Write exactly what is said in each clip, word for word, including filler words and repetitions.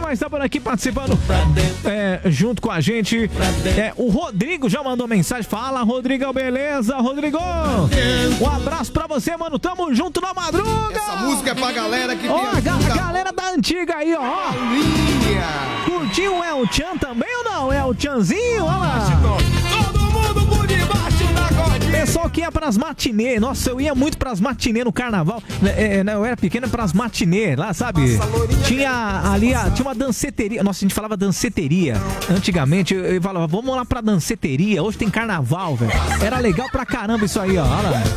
mais tá por aqui participando é, junto com a gente. É, o Rodrigo já mandou mensagem. Fala, Rodrigão, beleza? Rodrigo, um abraço pra você, mano. Tamo junto na madruga. Essa música é pra galera que ó, tem a, ga- a galera da antiga aí, ó. Curtiu o El Chan também ou não? El Chanzinho, olha lá. Todo mundo por debaixo da cordinha. Pessoal que ia pras matinê, nossa, eu ia muito pras matinê no carnaval. É, é, eu era pequeno pras matinê, lá, sabe? Tinha ali, a, tinha uma danceteria. Nossa, a gente falava danceteria. Antigamente, eu, eu falava, vamos lá pra danceteria. Hoje tem carnaval, velho. Era legal pra caramba isso aí, ó. Olha lá.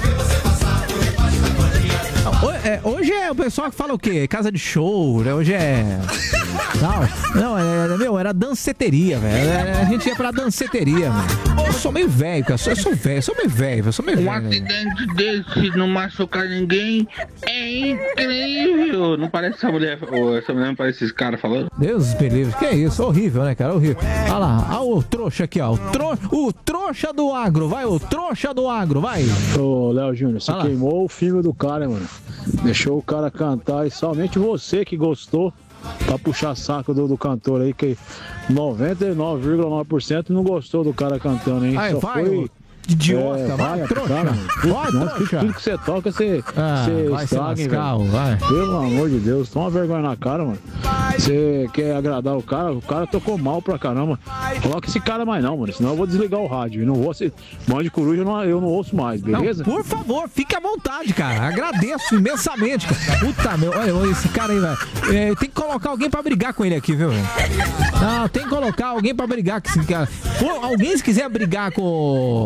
Hoje é o pessoal que fala o quê? Casa de show, né? Hoje é... Não, não é, meu, era danceteria, velho. A gente ia pra danceteria, mano. Eu sou meio velho, cara. Eu sou velho, eu sou meio velho, eu sou meio velho. Um acidente desse não machucar ninguém é incrível. Não parece essa mulher, ou essa mulher não parece esse cara falando? Deus me livre, que é isso? Horrível, né, cara? Horrível. Olha lá, olha o trouxa aqui, ó. O, tro... o trouxa do agro, vai, o trouxa do agro, vai. Ô, Léo Júnior, você queimou o filme do cara, mano. Deixou o cara cantar e somente você que gostou pra puxar saco do, do cantor aí, que noventa e nove vírgula nove por cento não gostou do cara cantando, hein? Ai, Só vai, foi... idiota, é, vai, vai, trouxa. cara, Vai, não, trouxa. tudo, tudo que você toca, você, Ah, você vai se estraga, hein, lascar, velho. vai. Pelo amor de Deus, toma vergonha na cara, mano. Você quer agradar o cara, o cara tocou mal pra caramba. Coloca esse cara mais não, mano, senão eu vou desligar o rádio. E não vou ser... Mãe de coruja eu não, eu não ouço mais, beleza? Não, por favor, fique à vontade, cara. Agradeço imensamente, cara. Puta, meu, olha esse cara aí, velho. É, tem que colocar alguém pra brigar com ele aqui, viu? Não, tem que colocar alguém pra brigar com esse cara. Pô, alguém se quiser brigar com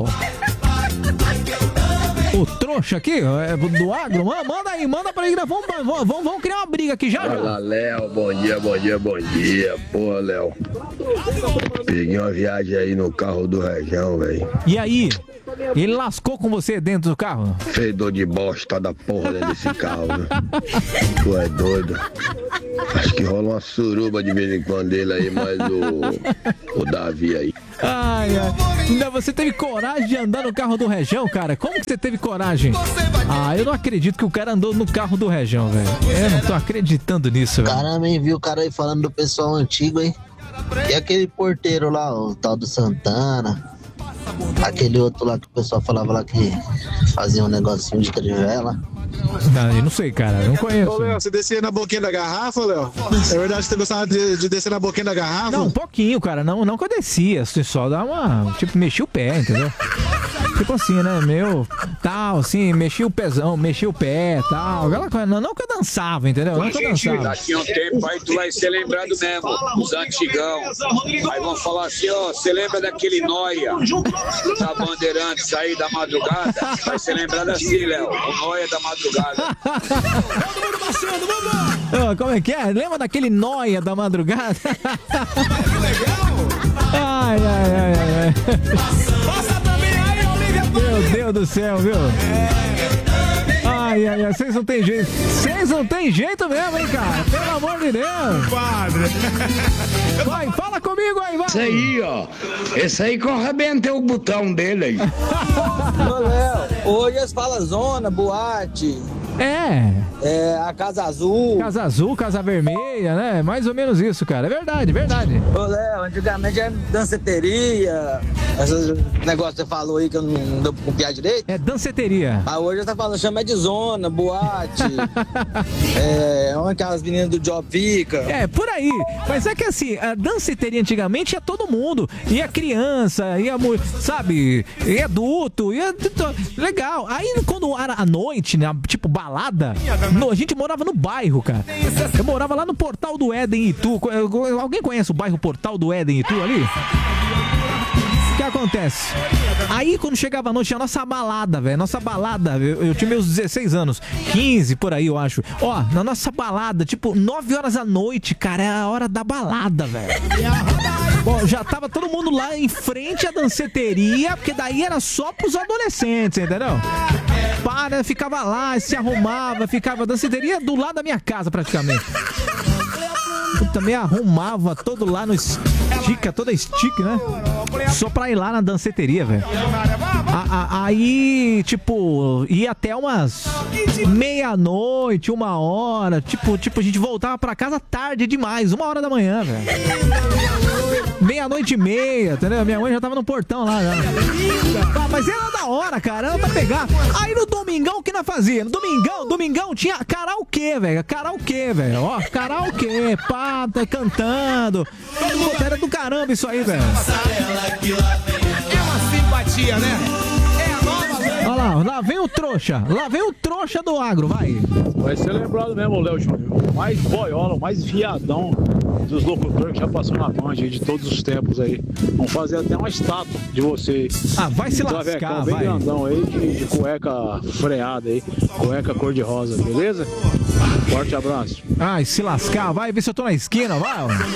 o trouxa aqui, é, do agro, manda aí, manda pra ele, vamos, vamos, vamos, vamos criar uma briga aqui já, já. Fala, Léo, bom dia, bom dia, bom dia. Pô, Léo, peguei uma viagem aí no carro do Região, velho. E aí? Ele lascou com você dentro do carro? Fedor de bosta da porra dentro desse carro, velho. Tu é doido. Acho que rola uma suruba de vez em quando dele aí, mas o, o Davi aí. Ai, ai. Ainda você teve coragem de andar no carro do Região, cara? Como que você teve coragem? Ah, eu não acredito que o cara andou no carro do Região, velho. Eu não tô acreditando nisso, velho. Caramba, hein, viu o cara aí falando do pessoal antigo, hein? E aquele porteiro lá, o tal do Santana. Aquele outro lá que o pessoal falava lá que fazia um negocinho de trivela. Não, eu não sei, cara, eu não conheço. Ô, Léo, você descia na boquinha da garrafa, Léo? É verdade que você gostava de, de descer na boquinha da garrafa? Não, um pouquinho, cara, não, não que eu descia, você só dá uma, tipo, mexia o pé, entendeu? Tipo assim, né, meu, tal, assim, mexia o pezão, mexia o pé, tal, aquela coisa, não, não que eu dançava, entendeu? Não que eu dançava. Daqui a um tempo aí tu vai ser lembrado mesmo, os antigão. Aí vão falar assim, ó, você lembra daquele Noia da Bandeirantes aí da madrugada? Vai ser lembrado assim, Léo, o Noia da madrugada. Ô, como é que é? Lembra daquele Noia da madrugada? Ai, ai, ai, ai. Passa também aí, Olivia. Meu Deus do céu, viu? Ai, ai, ai, vocês não tem jeito. Vocês não tem jeito mesmo, hein, cara? Pelo amor de Deus. Padre. Vai, fala comigo aí, vai. Esse aí, ó. Esse aí que eu arrebentei o botão dele aí. Ô, Léo, hoje eles falam zona, boate. É. É, a Casa Azul. Casa Azul, Casa Vermelha, né? Mais ou menos isso, cara. É verdade, verdade. Ô, Léo, antigamente era danceteria. Esses negócios que você falou aí que eu não deu pra copiar direito. É danceteria. Mas hoje você tá falando, chama de zona, boate. É, onde aquelas meninas do job fica. É, por aí. Mas é que assim, a danceteria antigamente ia todo mundo. Ia criança, ia, sabe, ia adulto, ia... Legal. Aí quando era à noite, né, tipo balada, no, a gente morava no bairro, cara. Eu morava lá no Portal do Éden, em Itu. Alguém conhece o bairro Portal do Éden, em Itu, ali? O que acontece? Aí quando chegava a noite, tinha a nossa balada, velho. Nossa balada, eu, eu tinha meus dezesseis anos, quinze por aí, eu acho. Ó, na nossa balada, tipo, nove horas da noite, cara, é a hora da balada, velho. Bom, já tava todo mundo lá em frente à danceteria, porque daí era só pros adolescentes, entendeu? Para, ficava lá, se arrumava, ficava a danceteria do lado da minha casa, praticamente. Eu também arrumava todo lá no estica, toda estica, né? Só pra ir lá na danceteria, velho. Aí, tipo, ia até umas meia-noite, uma hora. Tipo, tipo, a gente voltava pra casa tarde demais, uma hora da manhã, velho. Meia-noite e meia, entendeu? Minha mãe já tava no portão lá, já. Ah, mas era da hora, cara, era pra pegar. Aí no domingão, o que nós fazia? No domingão, domingão tinha karaokê, velho. Karaokê, velho. Ó, karaokê, pá, tá cantando. Pô, era do caramba isso aí, velho. É uma simpatia, né? É a nova lei. Olha lá, lá vem o trouxa. Lá vem o trouxa do agro, vai. Vai ser lembrado mesmo, Léo Júnior. O mais boiola, o mais viadão dos locutores que já passou na Band de todos os tempos aí. Vamos fazer até uma estátua de você. Ah, vai se lascar, lascar, bem vai. grandão aí, de, de cueca freada aí. Cueca cor-de-rosa, beleza? Forte abraço. Ai, se lascar, vai ver se eu tô na esquina, vai. Ó.